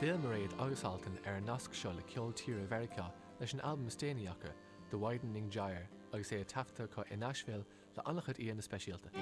Déal mar réad agusáilteann ar an nasc seo le ceol tíre Mheiriceá leis an albumm Stéanaíocha The Widening Gyre agus é taifeadta chu in Nashville le annachad íon na speisialta.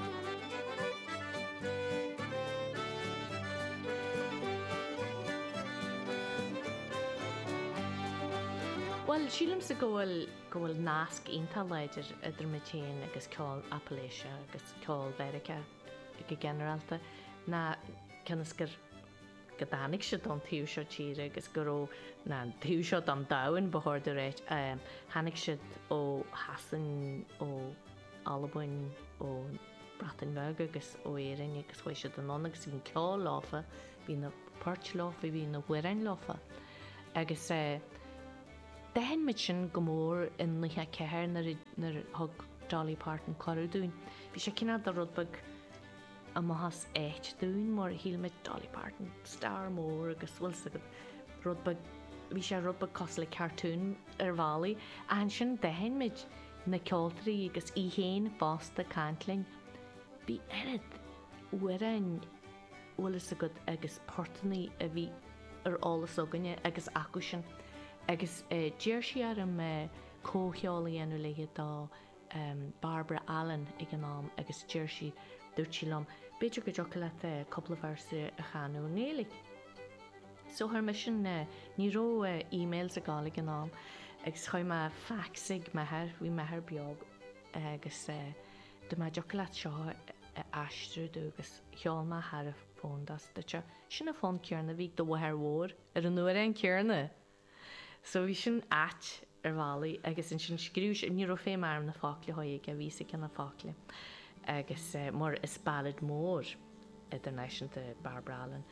Well, sílim sa gohfuil nasc ionta leidir idir mitéin agus ceol Appalachia agus ceol Mheiriceá go generalta na ceannas gur godanig se don tíú seo tíre agus goró na tíú seo don dain bethirde réit hanig siad ó hasan ó Albain ó Bratanmega agus ó Éireann agus bhui siad an agus hín ceol láfa hí na páirt láfa hí na huireann láfa agus Dehan mit sin go mór in nithe ceithir nar thug Dolly Parton choradh dúin. Bhí sé cinál de rudbag a maithas éit dúin mar hílamid Dolly Parton star mór agus bhfuil sa rudbag bhí sé rudbag cos le cartún ar bhálaí a an sin dehan mit na ceoltarí agus í chéin básta cantling. Bhí erid uairain bhfuil sa go agus portaní a bhí ar álas óganne agus acu sin. Agus déir si ar an cócheálaí anú léige dá Barbara Allen ag an nám agus déir si dúirt sí lom beidir go deocha le couple of hours a cheanú nélig. So haar mission ní ró e-mails a gála an nám agus chuid me faxig methir bhí methir beag agus do me deocha le seo aistriú agus cheol me thar a fóndas de sinna fón cearna bhí do bhthir mhór ar an nuair an cearna. So bhí sin at ar bhálaí agus in sin scrúis ní ro fé mar na fácla hoig a bhí cin na fácla agus mar is ballad mór idir neisianta Barbara Allen.